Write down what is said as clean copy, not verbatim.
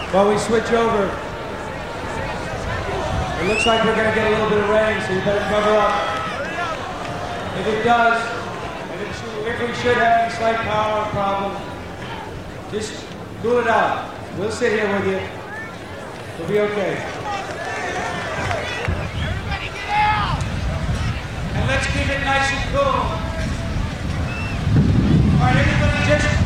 While we switch over, it looks like we're going to get a little bit of rain, so you better cover up. If it does, if we should have any slight power problem, just cool it out. We'll sit here with you. We'll be okay. Everybody get out! And let's keep it nice and cool. All right, everybody just